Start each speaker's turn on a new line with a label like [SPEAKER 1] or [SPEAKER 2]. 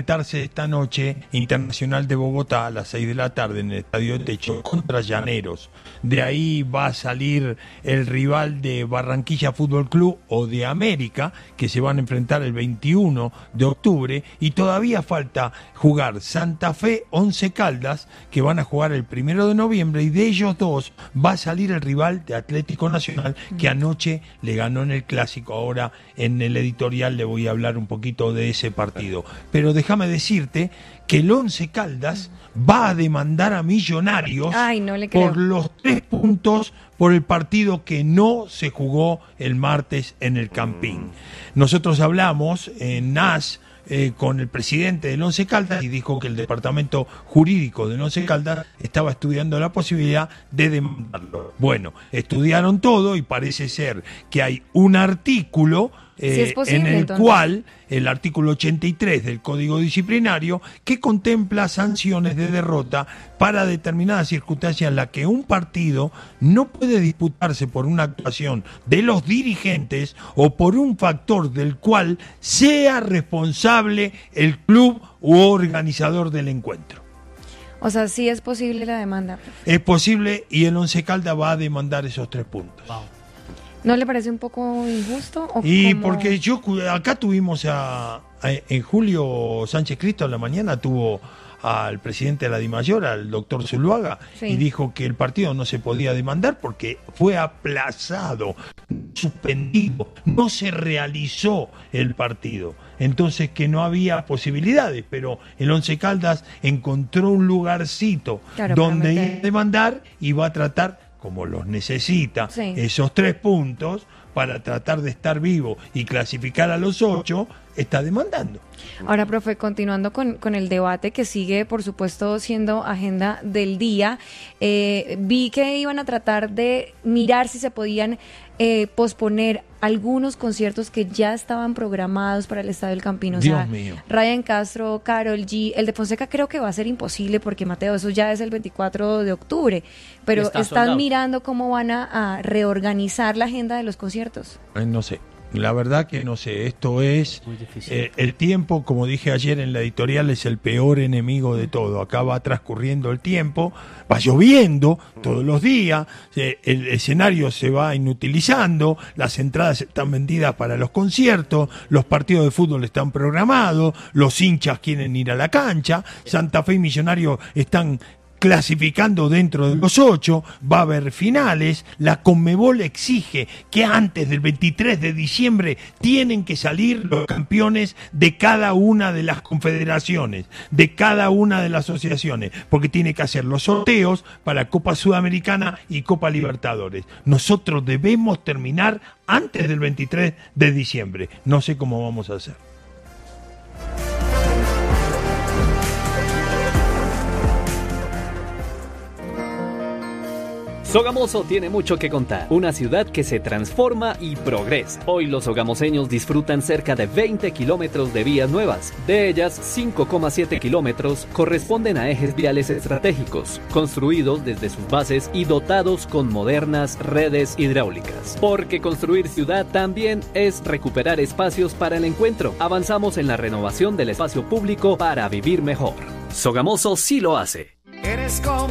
[SPEAKER 1] enfrentarse esta noche Internacional de Bogotá a las 6 de la tarde en el Estadio de Techo contra Llaneros. De ahí va a salir el rival de Barranquilla Fútbol Club o de América, que se van a enfrentar el 21 de octubre, y todavía falta jugar Santa Fe, Once Caldas, que van a jugar el 1 de noviembre, y de ellos dos va a salir el rival de Atlético Nacional, que anoche le ganó en el Clásico. Ahora en el editorial le voy a hablar un poquito de ese partido. Pero déjame decirte que el Once Caldas va a demandar a Millonarios por los 3 puntos por el partido que no se jugó el martes en el Campín. Nosotros hablamos en NAS con el presidente del Once Caldas y dijo que el departamento jurídico del Once Caldas estaba estudiando la posibilidad de demandarlo. Bueno, estudiaron todo y parece ser que hay un artículo en el cual el artículo 83 del Código Disciplinario que contempla sanciones de derrota para determinadas circunstancias en las que un partido no puede disputarse por una actuación de los dirigentes o por un factor del cual sea responsable el club u organizador del encuentro.
[SPEAKER 2] O sea, sí es posible la demanda.
[SPEAKER 1] Es posible, y el Once Caldas va a demandar esos 3 puntos.
[SPEAKER 2] Wow. ¿No le parece un poco injusto?
[SPEAKER 1] Y porque acá tuvimos en Julio Sánchez Cristo a la mañana tuvo al presidente de la DIMAYOR, al doctor Zuluaga, sí, y dijo que el partido no se podía demandar porque fue aplazado, suspendido, no se realizó el partido. Entonces que no había posibilidades, pero el Once Caldas encontró un lugarcito donde ir a demandar y va a tratar, como los necesita, sí, esos 3 puntos para tratar de estar vivo y clasificar a los 8, está demandando.
[SPEAKER 2] Ahora, profe, continuando con el debate que sigue, por supuesto, siendo agenda del día, vi que iban a tratar de mirar si se podían posponer algunos conciertos que ya estaban programados para el Estadio del Campín. O sea, Ryan Castro, Karol G, el de Fonseca creo que va a ser imposible porque, Mateo, eso ya es el 24 de octubre, pero están mirando cómo van a reorganizar la agenda de los conciertos.
[SPEAKER 1] No sé. La verdad que no sé, esto es el tiempo, como dije ayer en la editorial, es el peor enemigo de todo. Acá va transcurriendo el tiempo, va lloviendo todos los días, el escenario se va inutilizando, las entradas están vendidas para los conciertos, los partidos de fútbol están programados, los hinchas quieren ir a la cancha, Santa Fe y Millonarios están clasificando dentro de los 8, va a haber finales, la Conmebol exige que antes del 23 de diciembre tienen que salir los campeones de cada una de las confederaciones, de cada una de las asociaciones, porque tiene que hacer los sorteos para Copa Sudamericana y Copa Libertadores. Nosotros debemos terminar antes del 23 de diciembre, no sé cómo vamos a hacer.
[SPEAKER 3] Sogamoso tiene mucho que contar, una ciudad que se transforma y progresa. Hoy los sogamoseños disfrutan cerca de 20 kilómetros de vías nuevas. De ellas, 5,7 kilómetros corresponden a ejes viales estratégicos, construidos desde sus bases y dotados con modernas redes hidráulicas. Porque construir ciudad también es recuperar espacios para el encuentro. Avanzamos en la renovación del espacio público para vivir mejor. Sogamoso sí lo hace.